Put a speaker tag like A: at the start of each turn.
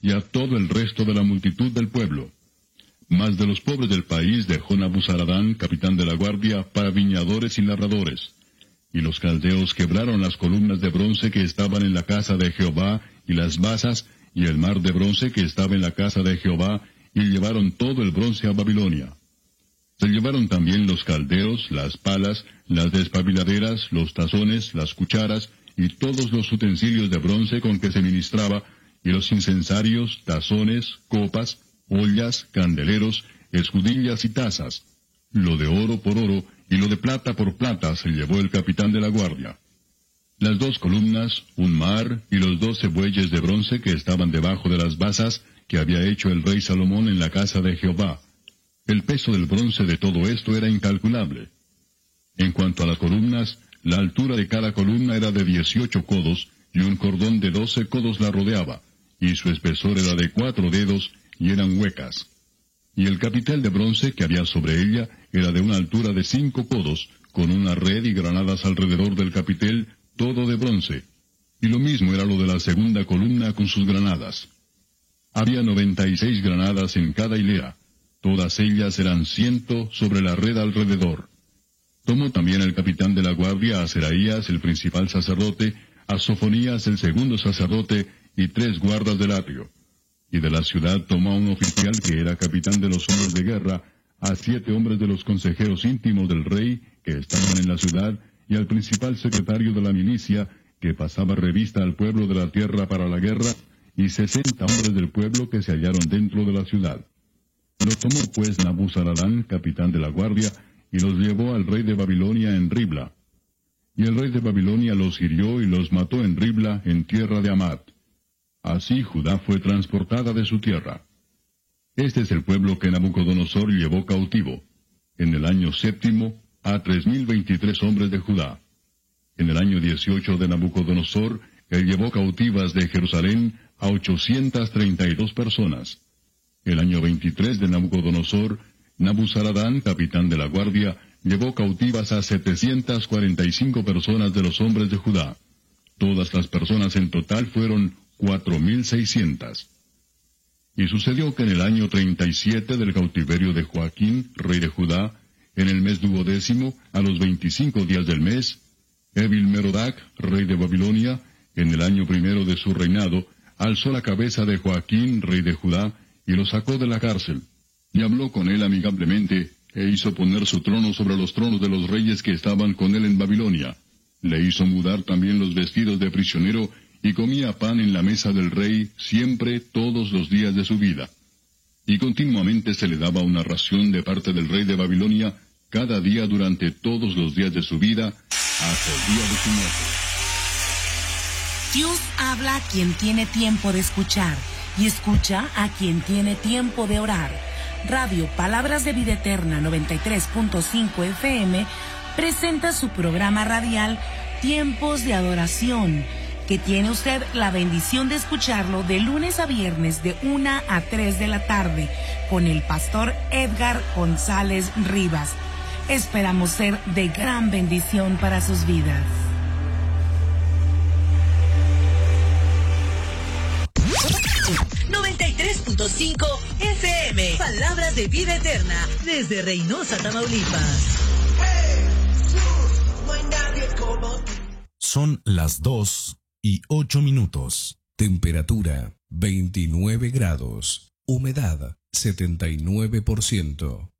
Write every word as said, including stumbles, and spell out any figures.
A: y a todo el resto de la multitud del pueblo. Mas de los pobres del país dejó Nabuzaradán, capitán de la guardia, para viñadores y labradores. Y los caldeos quebraron las columnas de bronce que estaban en la casa de Jehová, y las basas, y el mar de bronce que estaba en la casa de Jehová, y llevaron todo el bronce a Babilonia. Se llevaron también los caldeos, las palas, las despabiladeras, los tazones, las cucharas, y todos los utensilios de bronce con que se ministraba, y los incensarios, tazones, copas, ollas, candeleros, escudillas y tazas. Lo de oro por oro, y lo de plata por plata se llevó el capitán de la guardia. Las dos columnas, un mar, y los doce bueyes de bronce que estaban debajo de las basas, que había hecho el rey Salomón en la casa de Jehová. El peso del bronce de todo esto era incalculable. En cuanto a las columnas, la altura de cada columna era de dieciocho codos, y un cordón de doce codos la rodeaba, y su espesor era de cuatro dedos, y eran huecas. Y el capitel de bronce que había sobre ella era de una altura de cinco codos, con una red y granadas alrededor del capitel, todo de bronce. Y lo mismo era lo de la segunda columna con sus granadas. Había noventa y seis granadas en cada hilera. Todas ellas eran ciento sobre la red alrededor. Tomó también el capitán de la guardia a Seraías, el principal sacerdote, a Sofonías, el segundo sacerdote, y tres guardas del atrio. Y de la ciudad tomó a un oficial que era capitán de los hombres de guerra, a siete hombres de los consejeros íntimos del rey, que estaban en la ciudad, y al principal secretario de la milicia, que pasaba revista al pueblo de la tierra para la guerra, y sesenta hombres del pueblo que se hallaron dentro de la ciudad. Los tomó pues Nabuzaradán, capitán de la guardia, y los llevó al rey de Babilonia en Ribla. Y el rey de Babilonia los hirió y los mató en Ribla, en tierra de Amat. Así Judá fue transportada de su tierra. Este es el pueblo que Nabucodonosor llevó cautivo, en el año séptimo, a tres mil veintitrés hombres de Judá. En el año dieciocho de Nabucodonosor, él llevó cautivas de Jerusalén a ochocientas treinta y dos personas. El año veintitrés de Nabucodonosor, Nabuzaradán, capitán de la guardia, llevó cautivas a setecientas cuarenta y cinco personas de los hombres de Judá. Todas las personas en total fueron cuatro mil seiscientas. Y sucedió que en el año treinta y siete del cautiverio de Joaquín, rey de Judá, en el mes duodécimo, a los veinticinco días del mes, Evil-Merodac, rey de Babilonia, en el año primero de su reinado, alzó la cabeza de Joaquín, rey de Judá, y lo sacó de la cárcel, y habló con él amigablemente, e hizo poner su trono sobre los tronos de los reyes que estaban con él en Babilonia. Le hizo mudar también los vestidos de prisionero, y comía pan en la mesa del rey siempre todos los días de su vida. Y continuamente se le daba una ración de parte del rey de Babilonia, cada día durante todos los días de su vida, hasta el día de su muerte.
B: Dios habla a quien tiene tiempo de escuchar, y escucha a quien tiene tiempo de orar. Radio Palabras de Vida Eterna noventa y tres punto cinco F M presenta su programa radial Tiempos de Adoración, que tiene usted la bendición de escucharlo de lunes a viernes de una a tres de la tarde con el pastor Edgar González Rivas. Esperamos ser de gran bendición para sus vidas.
C: noventa y tres punto cinco F M, Palabras de Vida Eterna, desde Reynosa, Tamaulipas.
D: Son las dos y ocho minutos. Temperatura veintinueve grados. Humedad setenta y nueve por ciento.